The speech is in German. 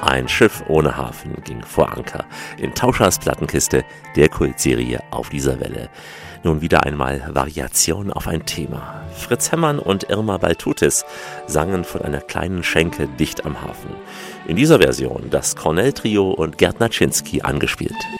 Ein Schiff ohne Hafen ging vor Anker in Tauschers Plattenkiste, der Kultserie Auf dieser Welle. Nun wieder einmal Variation auf ein Thema. Fritz Hemmann und Irma Baltutis sangen von einer kleinen Schenke dicht am Hafen. In dieser Version das Cornell-Trio und Gerd Naczynski angespielt.